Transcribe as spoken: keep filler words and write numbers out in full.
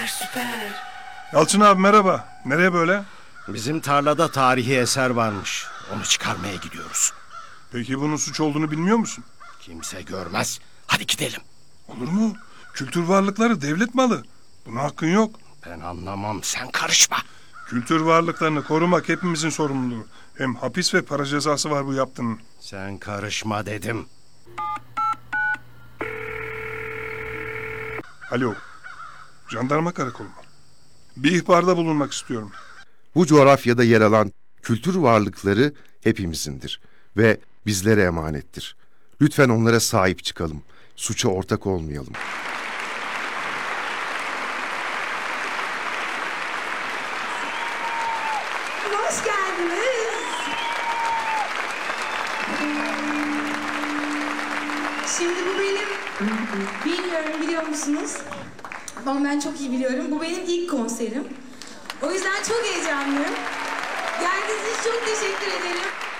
Süper süper. Yalçın abi merhaba. Nereye böyle? Bizim tarlada tarihi eser varmış. Onu çıkarmaya gidiyoruz. Peki bunun suç olduğunu bilmiyor musun? Kimse görmez. Hadi gidelim. Olur mu? Kültür varlıkları devlet malı. Buna hakkın yok. Ben anlamam, sen karışma. Kültür varlıklarını korumak hepimizin sorumluluğu. Hem hapis ve para cezası var bu yaptığının. Sen karışma dedim. Alo. Jandarma karakolu mu? Bir ihbarda bulunmak istiyorum. Bu coğrafyada yer alan kültür varlıkları hepimizindir ve bizlere emanettir. Lütfen onlara sahip çıkalım. Suça ortak olmayalım. Hoş geldiniz. Şimdi bu benim, bilmiyorum biliyor musunuz? Ama ben çok iyi biliyorum. Bu benim ilk konserim. O yüzden çok heyecanlıyım. Geldiğiniz için çok teşekkür ederim.